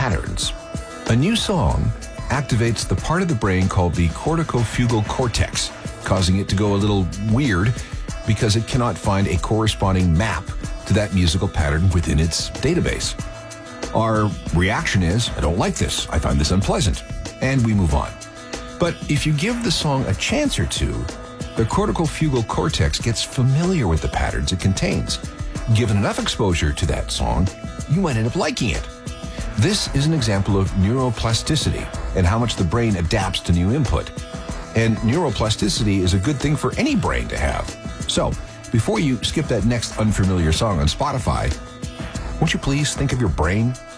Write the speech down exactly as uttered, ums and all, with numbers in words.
patterns. A new song activates the part of the brain called the corticofugal cortex, causing it to go a little weird because it cannot find a corresponding map to that musical pattern within its database. Our reaction is, I don't like this, I find this unpleasant, and we move on. But if you give the song a chance or two, the corticofugal cortex gets familiar with the patterns it contains. Given enough exposure to that song, you might end up liking it. This is an example of neuroplasticity and how much the brain adapts to new input. And neuroplasticity is a good thing for any brain to have. So, before you skip that next unfamiliar song on Spotify, won't you please think of your brain